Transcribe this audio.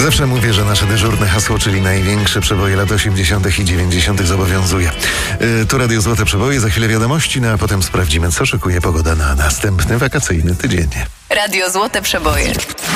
Zawsze mówię, że nasze dyżurne hasło, czyli największe przeboje lat 80. i 90. zobowiązuje. Tu Radio Złote Przeboje, za chwilę wiadomości, no a potem sprawdzimy, co szykuje pogoda na następny wakacyjny tydzień. Radio Złote Przeboje.